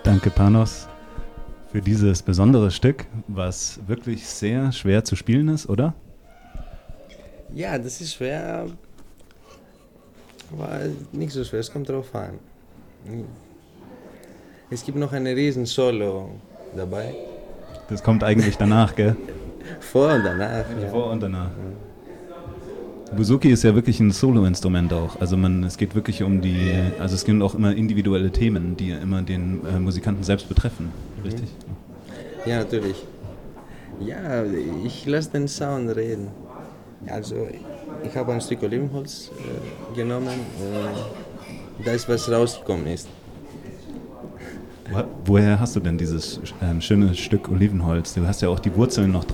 Danke, Panos, für dieses besondere Stück, was wirklich sehr schwer zu spielen ist, oder? Ja, das ist schwer, aber nicht so schwer, es kommt drauf an. Es gibt noch eine riesen Solo dabei. Das kommt eigentlich danach, gell? Vor und danach. Ja. Vor und danach. Bouzouki ist ja wirklich ein Solo-Instrument auch. Also es geht wirklich also es gehen auch immer individuelle Themen, die immer den Musikanten selbst betreffen, richtig? Ja, natürlich. Ja, ich lasse den Sound reden. Also ich habe ein Stück Olivenholz genommen und da ist was rausgekommen ist. Woher hast du denn dieses schöne Stück Olivenholz? Du hast ja auch die Wurzeln noch